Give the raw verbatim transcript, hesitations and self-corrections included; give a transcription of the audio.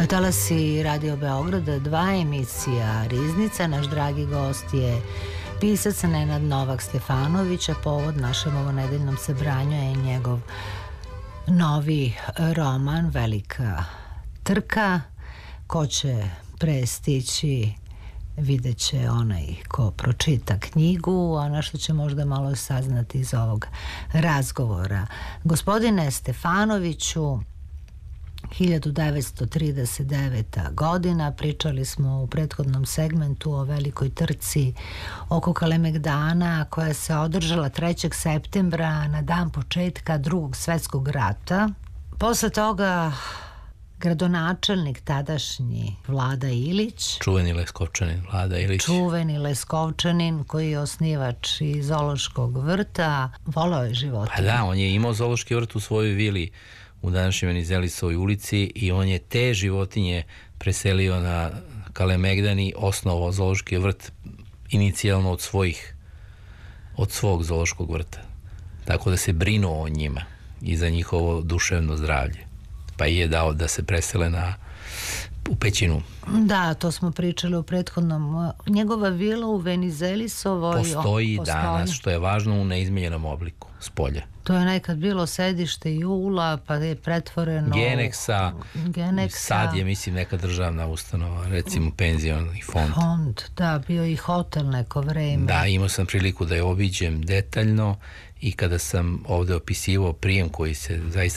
Talasi Radio Beograda, dva emisija Riznica. Naš dragi gost je pisac Nenad Novak Stefanović, a povod našem ovonedeljnom sebranju je njegov novi roman Velika trka. Ko će pre stići, vidjet će onaj ko pročita knjigu, a nešto će možda malo saznati iz ovog razgovora. Gospodine Stefanoviću, hiljadu devetsto trideset deveta godina, pričali smo u prethodnom segmentu o velikoj trci oko Kalemegdana koja se održala trećeg septembra na dan početka Drugog svetskog rata. Posle toga gradonačelnik tadašnji Vlada Ilić, čuveni Leskovčanin Vlada Ilić, čuveni Leskovčanin koji je osnivač i zoološkog vrta, volao je životinje. Pa da, on je imao zoološki vrt u svojoj vili u današnjoj Venizelisovoj ulici i on je te životinje preselio na Kalemegdan i osnovao zoološki vrt inicijalno od svojih od svog zoološkog vrta. Tako da se brinuo o njima i za njihovo duševno zdravlje. Pa je dao da se presele na u Pećinu. Da, to smo pričali u prethodnom. Njegova vila u Venizelisovoj postoji, postoji danas, što je važno, u neizmenjenom obliku, s polja. To je nekad bilo sedište Jula, pa je pretvoreno Geneksa, Geneksa. Sad je, mislim, neka državna ustanova, recimo penzion i fond. Fond, da, bio i hotel neko vreme. Da, imao sam priliku da je obiđem detaljno i kada sam ovde opisivao prijem koji se zaista